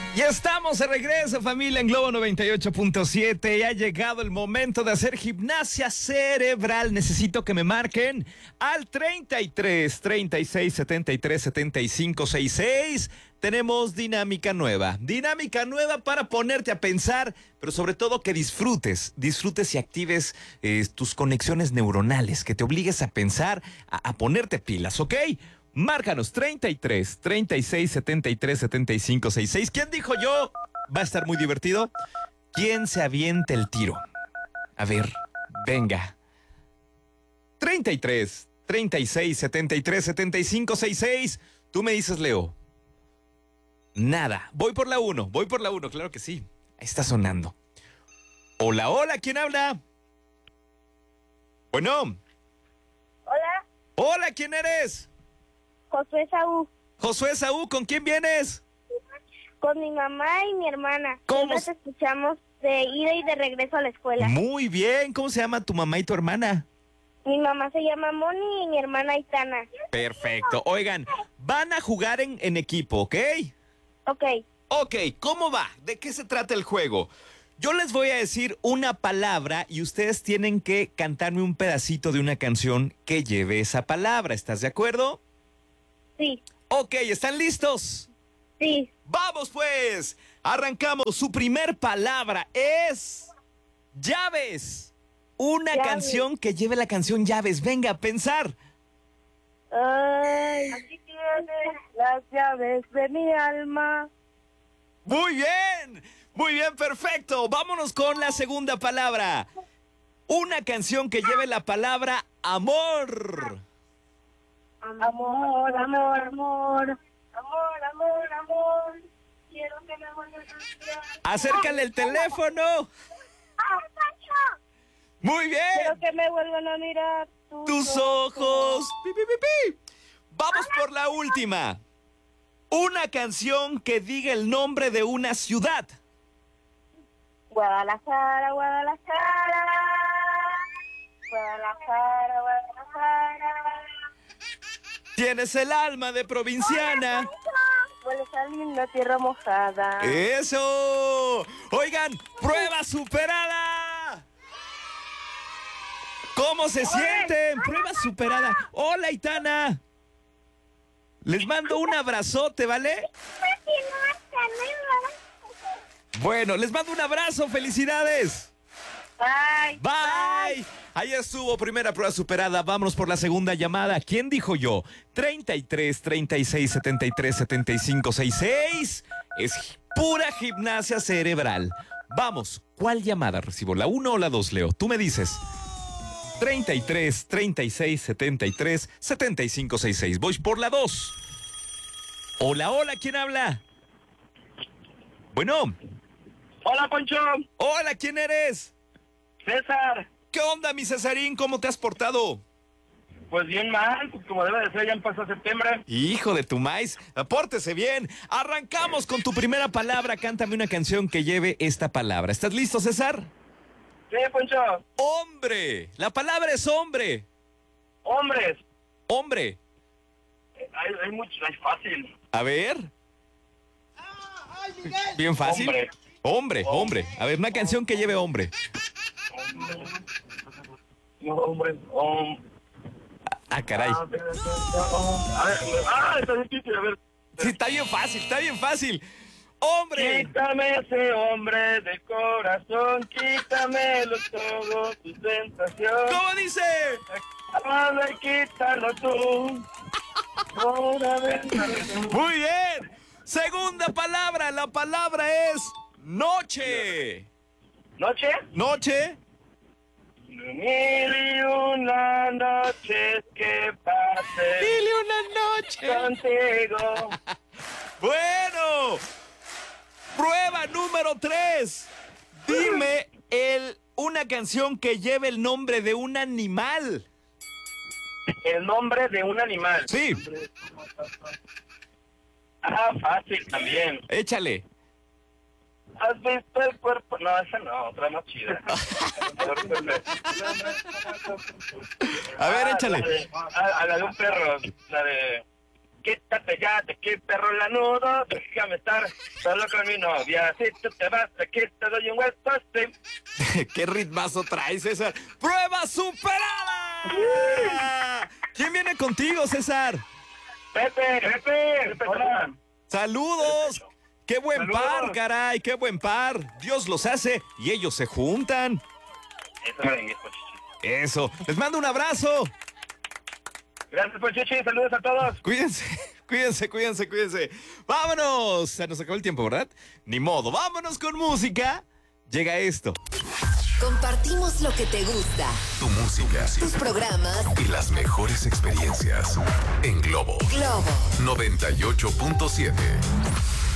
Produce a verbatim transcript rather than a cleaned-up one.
Ya estamos de regreso, familia, en Globo noventa y ocho punto siete. Y ha llegado el momento de hacer gimnasia cerebral. Necesito que me marquen al treinta y tres, treinta y seis, setenta y tres, setenta y cinco, sesenta y seis. Tenemos dinámica nueva. Dinámica nueva para ponerte a pensar, pero sobre todo que disfrutes. Disfrutes y actives eh, tus conexiones neuronales, que te obligues a pensar, a, a ponerte pilas, ¿ok? Márcanos treinta y tres, treinta y seis, setenta y tres, setenta y cinco, sesenta y seis. ¿Quién dijo yo? Va a estar muy divertido. ¿Quién se avienta el tiro? A ver, venga. treinta y tres, treinta y seis, setenta y tres, setenta y cinco, sesenta y seis. Tú me dices, Leo. Nada. Voy por la uno, voy por la uno, claro que sí. Ahí está sonando. Hola, hola, ¿quién habla? Bueno. Hola. Hola, ¿quién eres? Josué Saúl. Josué Saúl, ¿con quién vienes? Con mi mamá y mi hermana. ¿Cómo? Nos escuchamos de ida y de regreso a la escuela. Muy bien. ¿Cómo se llama tu mamá y tu hermana? Mi mamá se llama Moni y mi hermana Aitana. Perfecto. Oigan, van a jugar en, en equipo, ¿ok? Ok. Ok, ¿cómo va? ¿De qué se trata el juego? Yo les voy a decir una palabra y ustedes tienen que cantarme un pedacito de una canción que lleve esa palabra. ¿Estás de acuerdo? Sí. Ok, ¿están listos? Sí. ¡Vamos pues! Arrancamos. Su primer palabra es llaves. Una Llaves. canción que lleve la canción llaves. Venga, a pensar. Ay, aquí tienes las llaves de mi alma. Muy bien, muy bien, perfecto. Vámonos con la segunda palabra. Una canción que lleve la palabra amor. Amor, amor, amor. Amor, amor, amor. Quiero que me vuelvas a mirar. Acércale el teléfono. Muy bien. Quiero que me vuelvan a mirar tus, Tus ojos. Pi, pi, pi, pi. Vamos por la última. Una canción que diga el nombre de una ciudad. Guadalajara, Guadalajara. Guadalajara, Guadalajara. Tienes el alma de provinciana. Hueles a linda tierra mojada. ¡Eso! Oigan, prueba superada. ¿Cómo se sienten? Prueba superada. Hola, Aitana. Les mando un abrazote, ¿vale? Bueno, les mando un abrazo. ¡Felicidades! Bye. Bye. Ahí estuvo, primera prueba superada. Vámonos por la segunda llamada. ¿Quién dijo yo? treinta y tres, treinta y seis, setenta y tres, setenta y cinco, sesenta y seis. Es pura gimnasia cerebral. Vamos, ¿cuál llamada recibo? ¿La uno o la dos, Leo? Tú me dices. treinta y tres, treinta y seis, setenta y tres, setenta y cinco, sesenta y seis. Voy por la dos. Hola, hola, ¿quién habla? Bueno. Hola, Poncho. Hola, ¿quién eres? César. ¿Qué onda, mi Cesarín? ¿Cómo te has portado? Pues bien mal, pues como debe de ser, ya empezó septiembre. Hijo de tu maíz, apórtese bien. Arrancamos con tu primera palabra. Cántame una canción que lleve esta palabra. ¿Estás listo, César? Sí, Poncho. Hombre. La palabra es hombre. Hombres. Hombre. Hay, hay mucho, es fácil. A ver. Bien fácil. Hombre. Hombre, hombre. A ver, una canción que lleve hombre. No, hombre. hom- Ah, caray. A ver, a ver, ah, está difícil, a ver. Sí, está bien fácil, está bien fácil. ¡Hombre! Quítame ese hombre de corazón, quítamelo todo, tu sensación. ¿Cómo dice? Ahora quítalo tú. Ahora ven. Muy bien. Segunda palabra. La palabra es noche. ¿Noche? Noche. Mil y una noches que pasé Dile una noche. contigo. Bueno. Prueba número tres. Dime el, una canción que lleve el nombre de un animal. El nombre de un animal. Sí. Ah, fácil también. Échale. ¿Has visto el cuerpo? No, esa no, otra más chida. A ver, Ah, échale. La de, ah, la de un perro, la de... Quítate ya, te quita rolanudo, déjame estar solo con mi novia. Si tú te vas, aquí te doy un hueso, sí. ¿Qué ritmazo traes, César? ¡Prueba superada! ¿Quién viene contigo, César? Pepe, Pepe, Pepe, hola. ¡Saludos! ¡Qué buen Saludos. par, caray! ¡Qué buen par! Dios los hace y ellos se juntan. Eso merengue, Pochichi. Eso. Les mando un abrazo. Gracias, Pochichi. Saludos a todos. Cuídense, cuídense, cuídense, cuídense. ¡Vámonos! Se nos acabó el tiempo, ¿verdad? Ni modo. ¡Vámonos con música! Llega esto. Compartimos lo que te gusta, Tu música tus programas. y las mejores experiencias en Globo Globo. noventa y ocho punto siete.